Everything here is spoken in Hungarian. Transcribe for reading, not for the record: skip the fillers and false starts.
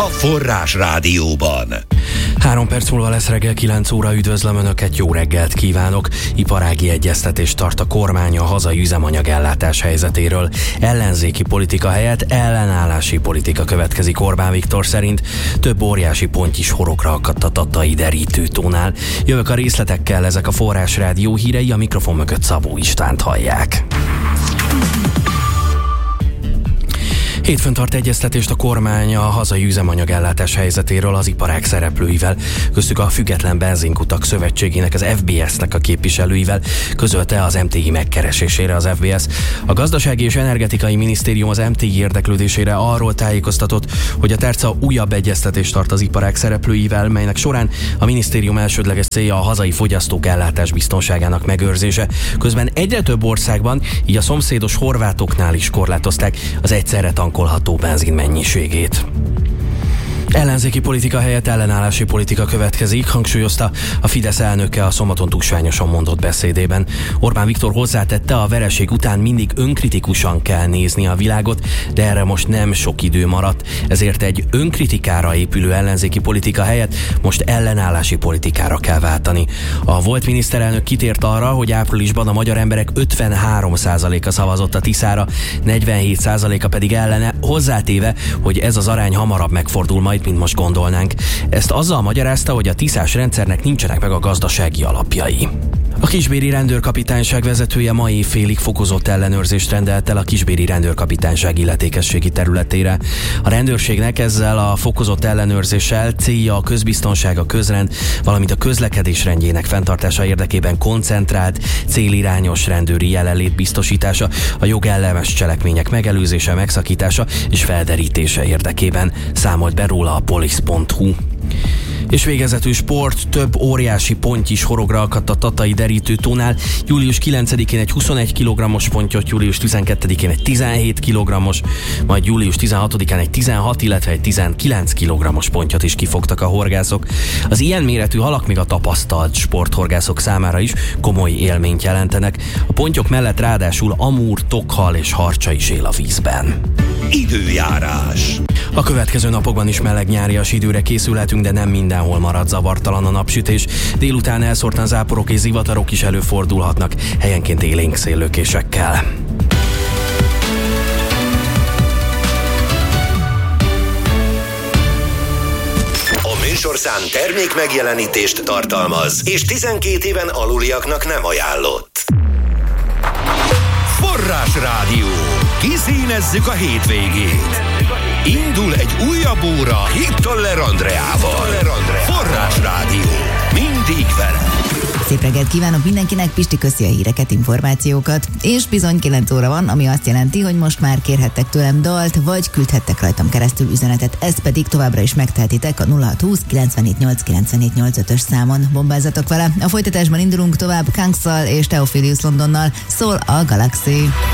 Forrás Rádióban. 3 perc múlva lesz reggel 9 óra, üdvözlöm Önöket, jó reggelt kívánok! Iparági egyeztetést tart a kormány a hazai üzemanyagellátás helyzetéről. Ellenzéki politika helyett ellenállási politika következik Orbán Viktor szerint. Több óriási pont is horokra akadt a Tatai derítőtónál. Jövök a részletekkel, ezek a Forrás Rádió hírei, a mikrofon mögött Szabó Istvánt hallják. Hétfőn tart egyeztetést a kormány a hazai üzemanyagellátás helyzetéről az iparág szereplőivel, köztük a Független Benzinkutak Szövetségének, az FBS-nek a képviselőivel, közölte az MTI megkeresésére az FBS. A Gazdasági és Energetikai Minisztérium az MTI érdeklődésére arról tájékoztatott, hogy a tárca újabb egyeztetést tart az iparág szereplőivel, melynek során a minisztérium elsődleges célja a hazai fogyasztók ellátás biztonságának megőrzése. Közben egyre több országban, így a szomszédos horvátoknál is korlátozták az egyszerre tankolható benzin mennyiségét. Ellenzéki politika helyett ellenállási politika következik, hangsúlyozta a Fidesz elnöke a szombaton tusványosan mondott beszédében. Orbán Viktor hozzátette, a vereség után mindig önkritikusan kell nézni a világot, de erre most nem sok idő maradt, ezért egy önkritikára épülő ellenzéki politika helyett most ellenállási politikára kell váltani. A volt miniszterelnök kitért arra, hogy áprilisban a magyar emberek 53%-a szavazott a Tiszára, 47%-a pedig ellene, hozzátéve, hogy ez az arány hamarabb megfordul majd, mint most gondolnánk. Ezt azzal magyarázta, hogy a tiszás rendszernek nincsenek meg a gazdasági alapjai. A kisbéri rendőrkapitányság vezetője ma éjfélig fokozott ellenőrzést rendelt el a kisbéri rendőrkapitányság illetékességi területére. A rendőrségnek ezzel a fokozott ellenőrzéssel célja a közbiztonság, a közrend, valamint a közlekedés rendjének fenntartása érdekében koncentrált, célirányos rendőri jelenlét biztosítása, a jogellenes cselekmények megelőzése, megszakítása és felderítése érdekében, számolt be róla a polisz.hu. És végezetül sport, több óriási ponty is horogra akadt a Tatai derítőtónál. Július 9-én egy 21 kg-os pontyot, július 12-én egy 17 kg-os, majd július 16-án egy 16, illetve egy 19 kg-os pontyot is kifogtak a horgászok. Az ilyen méretű halak még a tapasztalt sporthorgászok számára is komoly élményt jelentenek. A pontyok mellett ráadásul amúr, tokhal és harcsa is él a vízben. Időjárás. A következő napokban is meleg nyárias időre készülhetünk, de nem mindenhol marad zavartalan a napsütés. Délután elszórtan záporok és zivatarok is előfordulhatnak, helyenként élénk széllökésekkel. A műsorszám termék megjelenítést tartalmaz, és 12 éven aluliaknak nem ajánlott. Forrás Rádió. Kiszínezzük a hétvégét. Indul egy újabb óra Hittoller Andreával. Forrás Rádió. Mindig vele. Szép reggelt kívánok mindenkinek, Pisti köszi a híreket, információkat, és bizony 9 óra van, ami azt jelenti, hogy most már kérhettek tőlem dalt, vagy küldhettek rajtam keresztül üzenetet, ezt pedig továbbra is megtehetitek a 0620 978 978-ös számon. Bombázzatok vele. A folytatásban indulunk tovább Kangszal és Theophilus Londonnal, szól a Galaxy.